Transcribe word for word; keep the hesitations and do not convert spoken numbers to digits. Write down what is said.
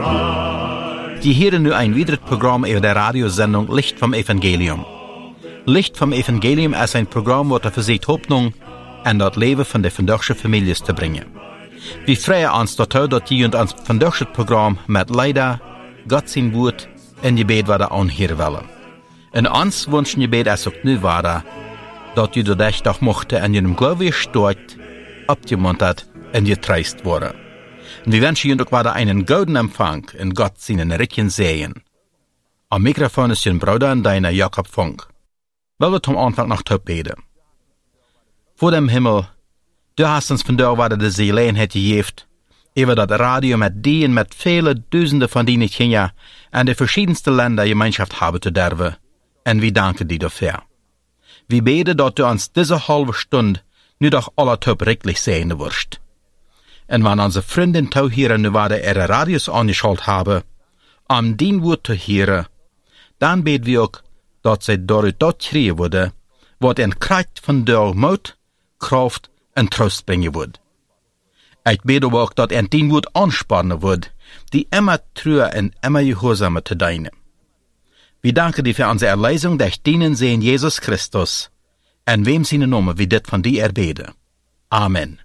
Die hören nu ein weiteres Programm über der Radiosendung Licht vom Evangelium. Licht vom Evangelium ist ein Programm, das versucht Hoffnung en dat leven van de vandaagse families te brengen. We freuen ons daartoe dat je ons vandaagse programma met leider, God zijn woord en je bed wat aanheren willen. En ons wensen je bed is ook nu waar, dat je de dag toch mochte en je hem geloof je stoot, opgemunterd en je treist worden. En we wensen je ook waar einen gouden empfang en God zijn rijken zegen. Am Mikrofon ist je broeder en deiner Jakob Funk. Wil we zum Anfang noch te beden. Vor dem Himmel, du hast uns von der Warte de Gelegenheit gegeben, über das Radio mit die und mit viele Dutzende von denen Kinder an de verschiedenste Länder Gemeinschaft haben zu dürfen. Und wir danken dir dafür. Wir beten, dass du uns diese halbe Stunde nu doch aller top rechtlich sehen wirst. Und wenn unsere Freundin tau hier nu Warte ihre Radios angeschaltet haben, um dein Wort zu hören, dann beten wir auch, dass sie dadurch dort kriegen würde, wat een kracht van der Mut, Kraft en Trost brengen wordt. Ik bid ook dat een dien woord aanspannen wordt, die immer treu en immer gehorzamer te dienen. We danken dir für unsere Erlösung durch dienen sehen Jesus Christus, en wem seine Namen wir dit von dir erbeten. Amen.